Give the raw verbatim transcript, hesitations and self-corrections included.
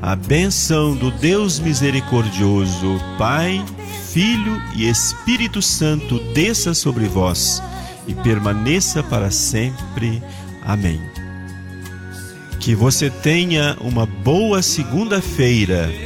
A bênção do Deus misericordioso, Pai, Filho e Espírito Santo desça sobre vós e permaneça para sempre. Amém. Que você tenha uma boa segunda-feira.